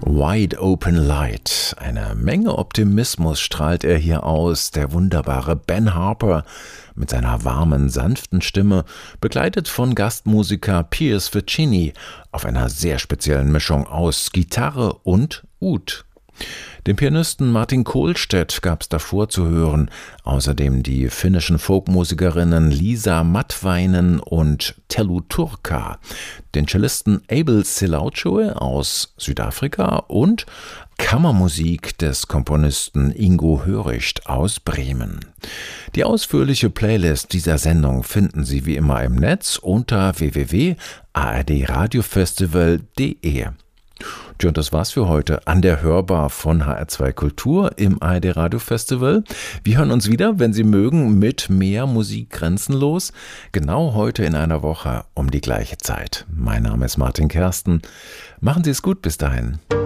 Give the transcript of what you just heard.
Wide Open Light. Eine Menge Optimismus strahlt er hier aus, der wunderbare Ben Harper mit seiner warmen, sanften Stimme, begleitet von Gastmusiker Piers Ficini auf einer sehr speziellen Mischung aus Gitarre und Oud. Den Pianisten Martin Kohlstedt gab es davor zu hören, außerdem die finnischen Folkmusikerinnen Liisa Matvainen und Tellu Turkka, den Cellisten Abel Selauchoe aus Südafrika und Kammermusik des Komponisten Ingo Höricht aus Bremen. Die ausführliche Playlist dieser Sendung finden Sie wie immer im Netz unter www.ardradiofestival.de. Und das war's für heute an der Hörbar von HR2 Kultur im ARD Radio Festival. Wir hören uns wieder, wenn Sie mögen, mit mehr Musik grenzenlos. Genau heute in einer Woche um die gleiche Zeit. Mein Name ist Martin Kersten. Machen Sie es gut bis dahin.